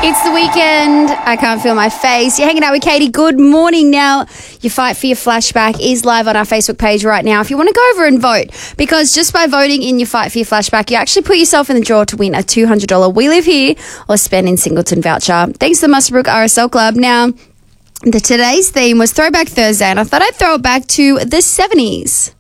It's the weekend. I can't feel my face. You're hanging out with Katie. Good morning. Now, your Fight for Your Flashback is live on our Facebook page right now. If you want to go over and vote, because just by voting in your Fight for Your Flashback, you actually put yourself in the draw to win a $200 We Live Here or Spend in Singleton voucher. Thanks to the Muswellbrook RSL Club. Now, today's theme was Throwback Thursday, and I thought I'd throw it back to the 70s.